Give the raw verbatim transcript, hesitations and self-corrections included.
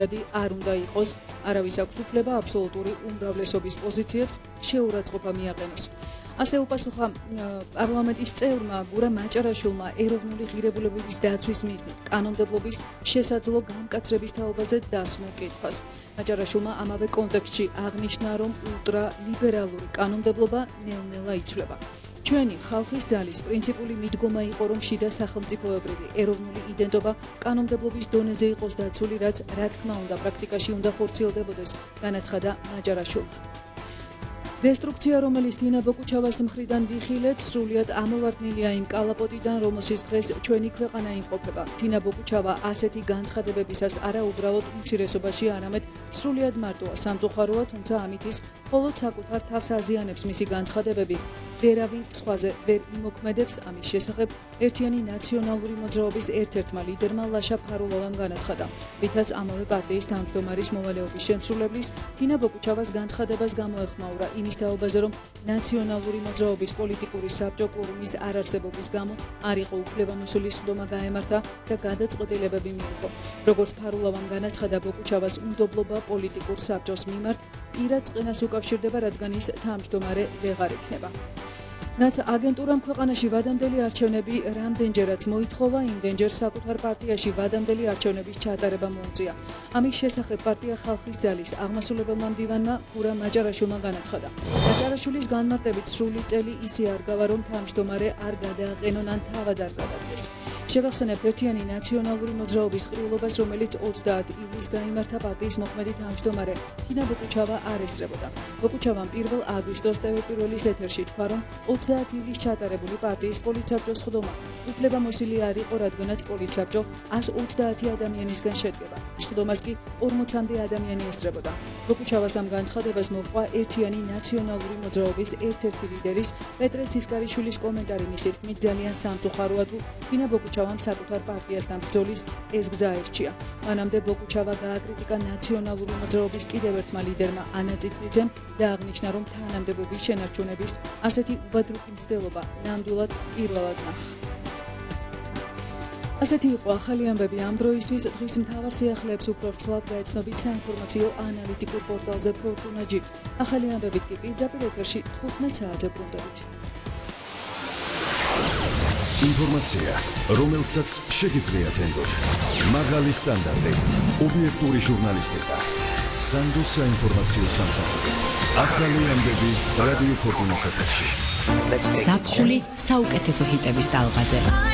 არ უნდა იყოს, არავის აქვს უფლება აბსოლუტური უმრავლესობის პოზიციებს შეურაცხყოფა მიაყენოს. ასე უპასუხა პარლამენტის წევრმა გურა მაჭარაშვილმა ეროვნული ღირებულებების დაცვის მიზნით კანონმდებლობის შესაძლო გამკაცრების თაობაზე დასმულ კითხვას. მაჭარაშვილმა ამავე კონტექსტში აღნიშნა, რომ ულტრალიბერალური კანონმდებლობა ნელ-ნელა იცვლება. ჩვენი ხალხის ძალის პრინციპული მიდგომა იყო, რომ შიდა სახელმწიფოებრივი ეროვნული იდენტობა კანონმდებლობის დონეზე იყოს დაცული, რაც რა თქმა უნდა პრაქტიკაში უნდა ხორციელდებოდეს, განაცხადა მაჭარაშვილმა. დესტრუქცია, რომელიც თინა ბოკუჩავას მხრიდან ვიხილეთ, სრულიად ამოვარდნილია იმ კალაპოტიდან, რომელშიც დღეს ჩვენი ქვეყანა იმყოფება. თინა ბოკუჩავა ასეთი განცხადებებისას არა უბრალოდ უმცირესობაში, არამედ სრულიად მარტოა, სამწუხაროა, თუმცა ამით ის მხოლოდ საკუთარ თავს აზიანებს. მისი განცხადებები ვერავინ სხვაზე ვერ იმოქმედებს. ამის შესახებ ერთიანი ნაციონალური მოძრაობის ერთ-ერთმა ლიდერმა ლაშა ფარულოვამ განაცხადა, რითაც ამავე პარტიის თავმჯდომარის მოვალეობის შემსრულებლის თინა ბოკუჩავას განცხადებას გამოეხმაურა იმის თაობაზე, რომ ნაციონალური მოძრაობის პოლიტიკური საბჭო კურუმის არარსებობის გამო არ იყო უფლებამოსილი სხდომა გაემართა და გადაწყვეტილებები მიიღო. როგორც ფარულოვამ განაცხადა, ბოკუჩავას უნდობლობა პოლიტიკურ საბჭოს მიმართ პირად წყენას უკავშირდება, რადგან ის თავმჯდომარე ვეღარ იქნება. რაც აგენტურამ ქვეყანაში ვადამდელი არჩევნები რამდენჯერაც მოითხოვა, იმდენჯერ საკუთარ პარტიაში ვადამდელი არჩევნების ჩატარება მოუწია. ამის შესახებ პარტია ხალხის ძალის აღმასრულებელმა მდივანმა გურა მაჭარაშვილმა განაცხადა. მაჭარაშვილის განმარტებით სრული წელი ისე არ გავა, რომ თავმჯდომარე არ გადააყენონ ან თავად არ გადადგეს. შევახსენებთ ერთიანი ნაციონალური მოძრაობის ყრილობას, რომელიც ოცდაათი ივლისს გაიმართა პარტიის მოქმედი თავმჯდომარე თინა ბოკუჩავა არ ესწრებოდა. ბოკუჩავამ პირველ აგვისტოს ტევ პირველის ეთერში თქვა, რომ ოცდაათი ივლისს ჩატარებული პარტიის პოლიტსაბჭოს სხდომა უფლებამოსილი არ იყო, რადგანაც პოლიტსაბჭო ას ოცდაათი ადამიანისგან შედგება. სხდომას კი ორმოცამდე ადამიანი ესწრებოდა. ბოკუჩავას ამ განცხადებას მოჰყვა ერთიანი ნაციონალური მოძრაობის ერთ-ერთი ლიდერის პეტრე ცისკარიშვილის კომენტარი. მისი თქმით, ძალიან სამწუხაროა, თუ თინა ბოკუჩავამ საკუთარ პარტიასთან ბრძოლის ეს გზა ერჩია. მანამდე ბოკუჩავა გააკრიტიკა ნაციონალური მოძრაობის კიდევ ერთმა ლიდერმა ანა წითლიძემ და აღნიშნა, რომ თანამდებობის შენარჩუნების ასეთი უბადრუკი მცდელობა ნამდვილად პირველად ნახა. ასეთი იყო ახალი ამბები ამ დროისთვის. დღის მთავარ სიახლეებს უფრო ვრცლად გაეცნობით საინფორმაციო ანალიტიკურ პორტალზე ფორტუნა ჯი. ახალი ამბებით კი პირდაპირ ეთერში თხუთმეტ საათზე ბრუნდებით. ინფორმაცია, რომელსაც შეგიძლიათ ენდოთ. მაღალი სტანდარტი, ობიექტური ჟურნალისტიკა. სანდო საინფორმაციო სამსახური. ახალი ამბები რადიო ფორტუნას ეთერში. ზაფხული საუკეთესო ჰიტების ტალღაზე.